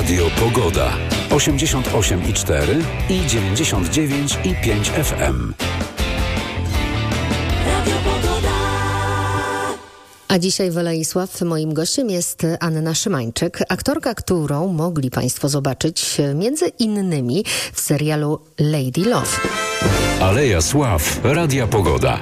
Radio Pogoda. 88,4 i 99,5 FM. A dzisiaj w Elaisław moim gościem jest Anna Szymańczyk, aktorka, którą mogli Państwo zobaczyć między innymi w serialu Lady Love. Aleja Sław, Radia Pogoda.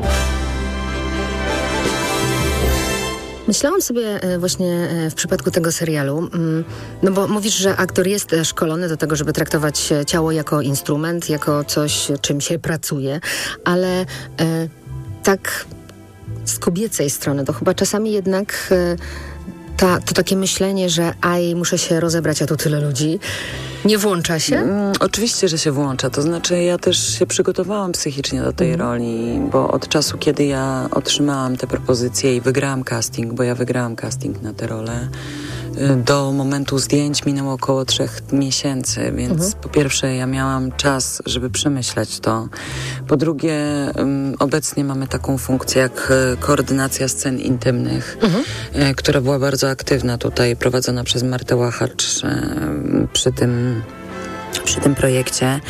Myślałam sobie właśnie w przypadku tego serialu, no bo mówisz, że aktor jest szkolony do tego, żeby traktować ciało jako instrument, jako coś, czym się pracuje, ale tak z kobiecej strony to chyba czasami jednak to takie myślenie, że muszę się rozebrać, a tu tyle ludzi, nie włącza się? Oczywiście, że się włącza. To znaczy ja też się przygotowałam psychicznie do tej roli, bo od czasu, kiedy ja otrzymałam tę propozycję i wygrałam casting, bo ja wygrałam casting na tę rolę, do momentu zdjęć minęło około 3 miesięcy, więc po pierwsze ja miałam czas, żeby przemyśleć to. Po drugie, obecnie mamy taką funkcję jak koordynacja scen intymnych, która była bardzo aktywna tutaj, prowadzona przez Martę Łachacz przy tym projekcie.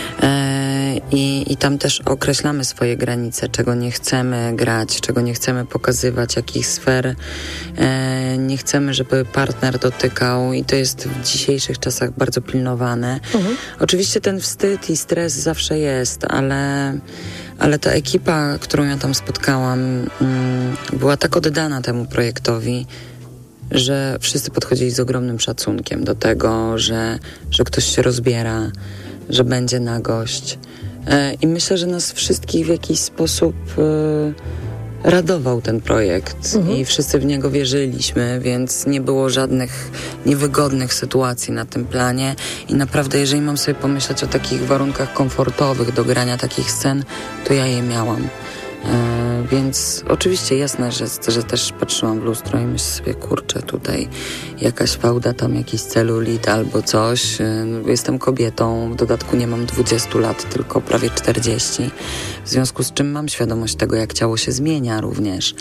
I tam też określamy swoje granice, czego nie chcemy grać, czego nie chcemy pokazywać, jakich sfer nie chcemy, żeby partner dotykał, i to jest w dzisiejszych czasach bardzo pilnowane. Oczywiście ten wstyd i stres zawsze jest, ale ta ekipa, którą ja tam spotkałam, była tak oddana temu projektowi, że wszyscy podchodzili z ogromnym szacunkiem do tego, że ktoś się rozbiera, że będzie nagość. I myślę, że nas wszystkich w jakiś sposób radował ten projekt i wszyscy w niego wierzyliśmy, więc nie było żadnych niewygodnych sytuacji na tym planie i naprawdę, jeżeli mam sobie pomyśleć o takich warunkach komfortowych do grania takich scen, to ja je miałam. Więc oczywiście jasne, że też patrzyłam w lustro i myślę sobie, kurczę, tutaj jakaś fałda, tam jakiś celulit albo coś. Jestem kobietą, w dodatku nie mam 20 lat, tylko prawie 40. W związku z czym mam świadomość tego, jak ciało się zmienia również.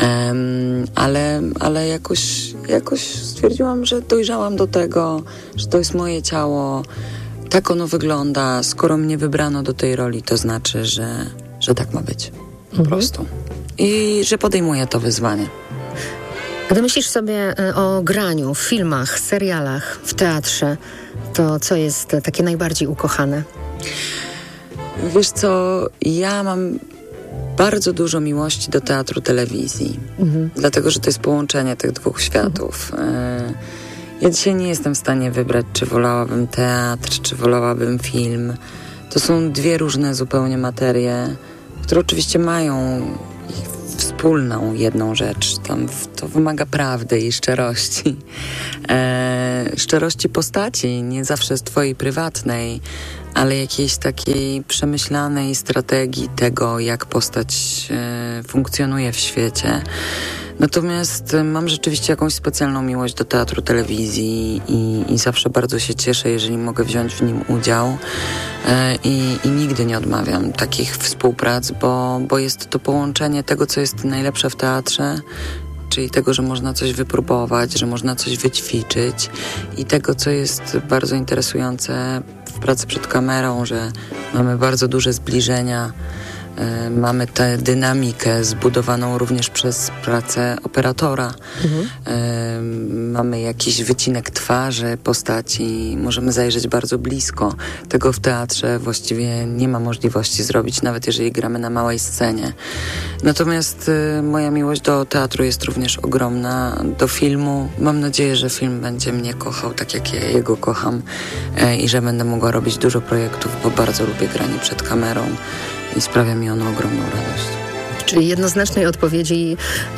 Ale jakoś stwierdziłam, że dojrzałam do tego, że to jest moje ciało, tak ono wygląda. Skoro mnie wybrano do tej roli, to znaczy, że tak ma być. Po prostu. I że podejmuję to wyzwanie. Gdy myślisz sobie o graniu w filmach, serialach, w teatrze, to co jest takie najbardziej ukochane? Wiesz co, ja mam bardzo dużo miłości do teatru, telewizji. Dlatego, że to jest połączenie tych dwóch światów. Ja dzisiaj nie jestem w stanie wybrać, czy wolałabym teatr, czy wolałabym film. To są dwie różne zupełnie materie, które oczywiście mają wspólną jedną rzecz. To wymaga prawdy i szczerości. Szczerości postaci, nie zawsze z twojej prywatnej, ale jakiejś takiej przemyślanej strategii tego, jak postać funkcjonuje w świecie. Natomiast mam rzeczywiście jakąś specjalną miłość do teatru, telewizji i zawsze bardzo się cieszę, jeżeli mogę wziąć w nim udział i nigdy nie odmawiam takich współprac, bo jest to połączenie tego, co jest najlepsze w teatrze, czyli tego, że można coś wypróbować, że można coś wyćwiczyć i tego, co jest bardzo interesujące w pracy przed kamerą, że mamy bardzo duże zbliżenia. Mamy tę dynamikę zbudowaną również przez pracę operatora. Mamy jakiś wycinek twarzy postaci. Możemy zajrzeć bardzo blisko. Tego w teatrze właściwie nie ma możliwości zrobić, nawet jeżeli gramy na małej scenie. Natomiast moja miłość do teatru jest również ogromna. Do filmu. Mam nadzieję, że film będzie mnie kochał tak, jak ja jego kocham i że będę mogła robić dużo projektów, bo bardzo lubię granie przed kamerą. I sprawia mi ono ogromną radość. Czyli jednoznacznej odpowiedzi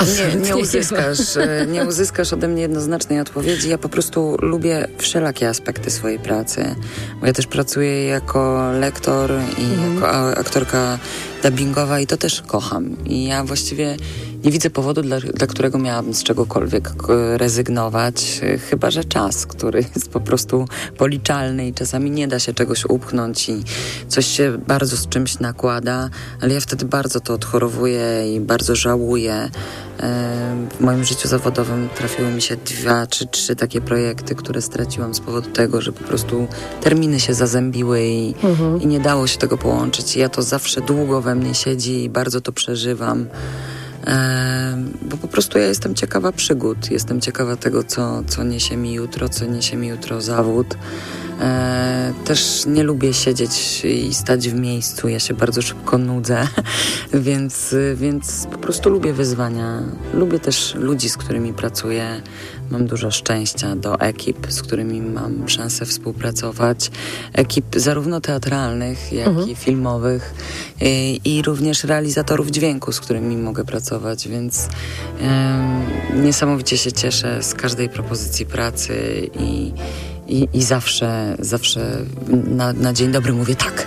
nie uzyskasz ode mnie jednoznacznej odpowiedzi. Ja po prostu lubię wszelakie aspekty swojej pracy. Bo ja też pracuję jako lektor i jako aktorka dubbingowa i to też kocham. I ja właściwie nie widzę powodu, dla którego miałabym z czegokolwiek rezygnować, chyba że czas, który jest po prostu policzalny i czasami nie da się czegoś upchnąć i coś się bardzo z czymś nakłada, ale ja wtedy bardzo to odchorowuję i bardzo żałuję. W moim życiu zawodowym trafiły mi się 2 czy 3 takie projekty, które straciłam z powodu tego, że po prostu terminy się zazębiły i nie dało się tego połączyć. Ja to zawsze długo we mnie siedzi i bardzo to przeżywam. Bo po prostu ja jestem ciekawa przygód, jestem ciekawa tego, co niesie mi jutro, co niesie mi jutro zawód. Też nie lubię siedzieć i stać w miejscu, ja się bardzo szybko nudzę, więc po prostu lubię wyzwania. Lubię też ludzi, z którymi pracuję. Mam dużo szczęścia do ekip, z którymi mam szansę współpracować. Ekip zarówno teatralnych, jak i filmowych i również realizatorów dźwięku, z którymi mogę pracować, więc niesamowicie się cieszę z każdej propozycji pracy i zawsze na dzień dobry mówię tak.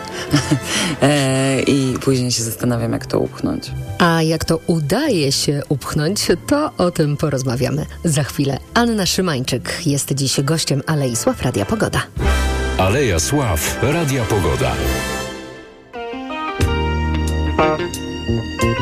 I później się zastanawiam, jak to upchnąć. A jak to udaje się upchnąć, to o tym porozmawiamy za chwilę. Anna Szymańczyk jest dziś gościem Alei Sław Radia Pogoda. Aleja Sław Radia Pogoda.